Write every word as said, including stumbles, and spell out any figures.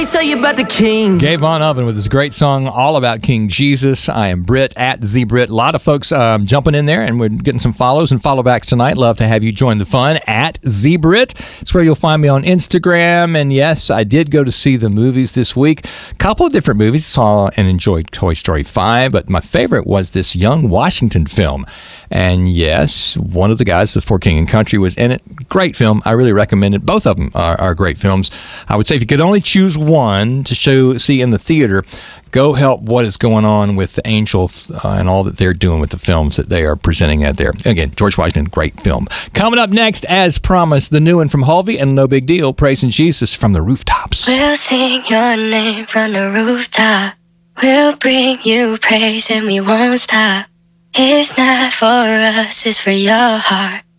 Tell you about the King. Gabe Von Oven with his great song all about King Jesus. I am Britt at Z Britt. A lot of folks um, jumping in there, and we're getting some follows and followbacks tonight. Love to have you join the fun at Z Britt. It's where you'll find me on Instagram. And yes, I did go to see the movies this week. A couple of different movies. Saw and enjoyed Toy Story five, but my favorite was this Young Washington film. And yes, one of the guys, the For King and Country, was in it. Great film. I really recommend it. Both of them are, are great films. I would say if you could only choose one to show see in the theater, go help what is going on with the Angels uh, and all that they're doing with the films that they are presenting out there. Again, George Washington, great film. Coming up next, as promised, the new one from Halvey and No Big Deal, Praising Jesus from the Rooftops. We'll sing your name from the rooftop. We'll bring you praise and we won't stop. It's not for us, it's for your heart.